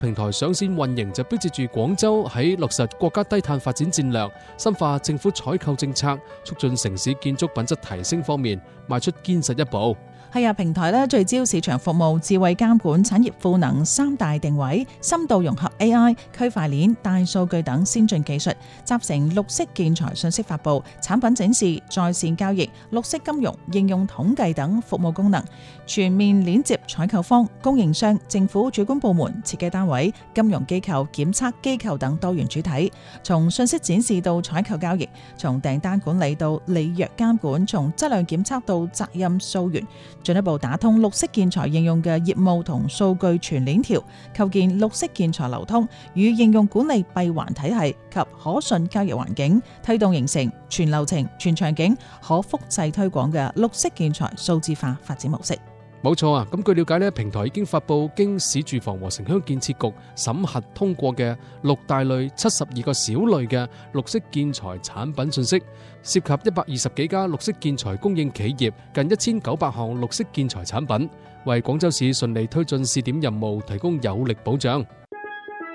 平台上線運營就標誌住廣州喺落實國家低碳發展戰略、深化政府採購政策、促進城市建築品質提升方面邁出堅實一步。 係啊，平台聚焦市場服務、智慧監管、產業賦能三大定位，深度融合 AI、區塊鏈、大數據等先進技術，集成綠色建材信息發布、產品展示、在線交易、綠色金融、應用統計等服務功能，全面鏈接採購方、供應商、政府主管部門、設計單位、金融機構、檢測機構等多元主體，從信息展示到採購交易，從訂單管理到履約監管，從質量檢測到責任溯源，進一步打通綠色建材應用嘅業務同數據全鏈條，構建綠色建材流通與應用管理閉環體系及可信交易環境，推動形成全流程、全場景可複製推廣嘅綠色建材數字化發展模式。 冇錯啊！咁據了解呢，平台已經發布經市住房和城鄉建設局審核通過嘅6大類72個小類嘅綠色建材產品信息，涉及120幾家綠色建材供應企業，近1900項綠色建材產品，為廣州市順利推進試點任務提供有力保障。